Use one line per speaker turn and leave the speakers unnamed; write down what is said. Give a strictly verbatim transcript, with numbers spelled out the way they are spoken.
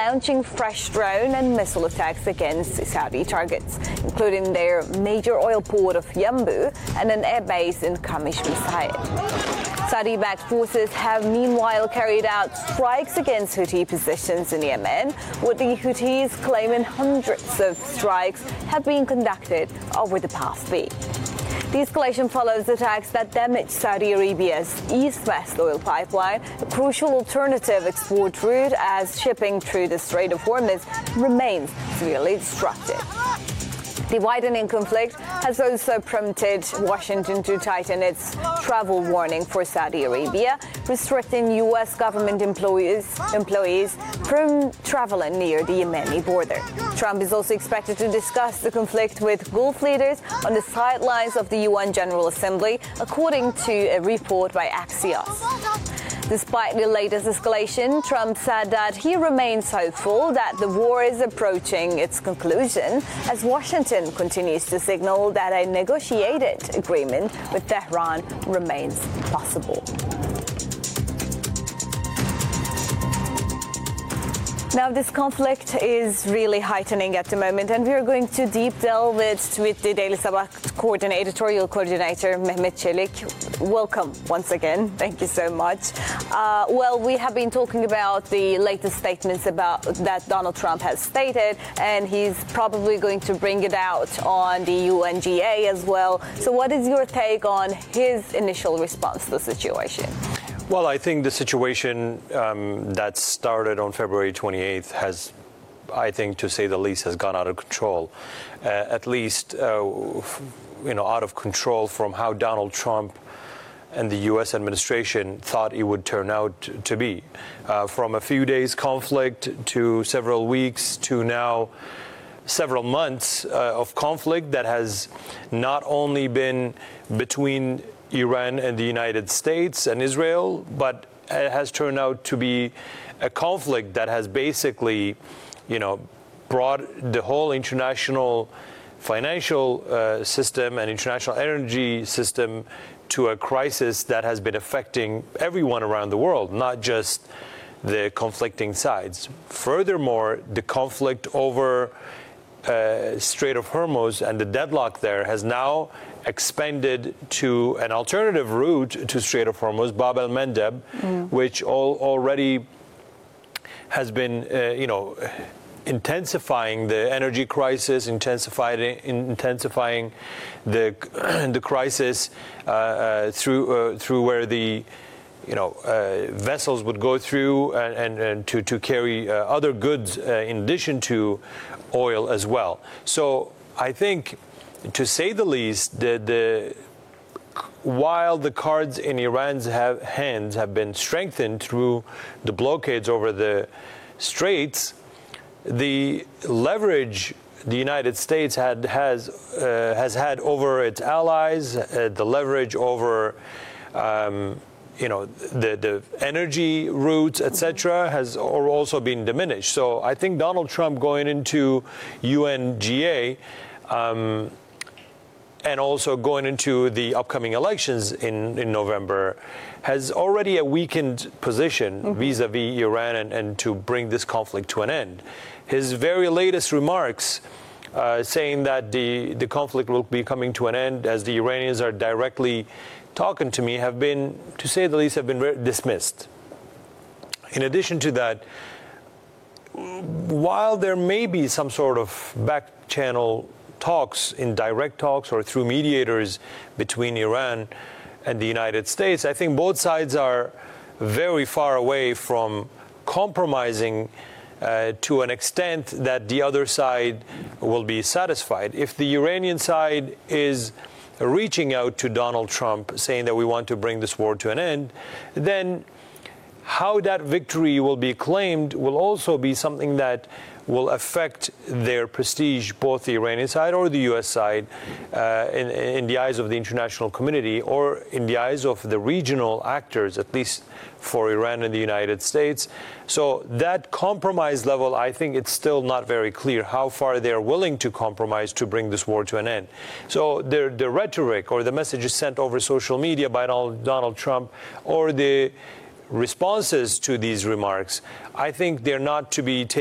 launching fresh drone and missile attacks against Saudi targets, including their major oil port of Yanbu and an airbase in Qamish Messiah. Saudi-backed forces have meanwhile carried out strikes against Houthi positions in Yemen, with the Houthis claiming hundreds of strikes have been conducted over the past week. The escalation follows attacks that damaged Saudi Arabia's east-west oil pipeline, a crucial alternative export route as shipping through the Strait of Hormuz remains severely disrupted. The widening conflict has also prompted Washington to tighten its travel warning for Saudi Arabia, restricting U S government employees, employees from traveling near the Yemeni border. Trump is also expected to discuss the conflict with Gulf leaders on the sidelines of the U N General Assembly, according to a report by Axios. Despite the latest escalation, Trump said that he remains hopeful that the war is approaching its conclusion as Washington continues to signal that a negotiated agreement with Tehran remains possible. Now, this conflict is really heightening at the moment, and we are going to deep delve it with the Daily Sabah coordinator, editorial coordinator, Mehmet Çelik. Welcome once again. Thank you so much. Uh, well, we have been talking about the latest statements about that Donald Trump has stated, and he's probably going to bring it out on the U N G A as well. So what is your take on his initial response to the situation?
Well, I think the situation um, that started on February twenty-eighth has, I think, to say the least, has gone out of control. Uh, at least, uh, you know, out of control from how Donald Trump and the U S administration thought it would turn out to be. Uh, from a few days conflict to several weeks to now several months uh, of conflict that has not only been between Iran and the United States and Israel, but it has turned out to be a conflict that has basically, you know, brought the whole international financial uh, system and international energy system to a crisis that has been affecting everyone around the world, not just the conflicting sides. Furthermore, the conflict over uh, Strait of Hormuz and the deadlock there has now expanded to an alternative route to Strait of Hormuz, Bab el-Mandeb, mm. which all, already has been, uh, you know, intensifying the energy crisis, intensifying, intensifying the the crisis uh, uh, through uh, through where the you know uh, vessels would go through and, and, and to to carry uh, other goods uh, in addition to oil as well. So I think, to say the least, the, the while the cards in Iran's have, hands have been strengthened through the blockades over the straits, the leverage the United States had has uh, has had over its allies, uh, the leverage over um, you know the the energy routes, et cetera, has also been diminished. So I think Donald Trump going into U N G A um, and also going into the upcoming elections in, in November has already a weakened position mm-hmm. vis-a-vis Iran and, and to bring this conflict to an end. His very latest remarks uh, saying that the, the conflict will be coming to an end as the Iranians are directly talking to me have been, to say the least, have been dismissed. In addition to that, while there may be some sort of back channel talks, in direct talks or through mediators between Iran and the United States, I think both sides are very far away from compromising uh, to an extent that the other side will be satisfied. If the Iranian side is reaching out to Donald Trump saying that we want to bring this war to an end, then how that victory will be claimed will also be something that will affect their prestige, both the Iranian side or the U S side, uh, in, in the eyes of the international community or in the eyes of the regional actors, at least for Iran and the United States. So that compromise level, I think it's still not very clear how far they're willing to compromise to bring this war to an end. So the, the rhetoric or the messages sent over social media by Donald, Donald Trump or the responses to these remarks, I think they're not to be taken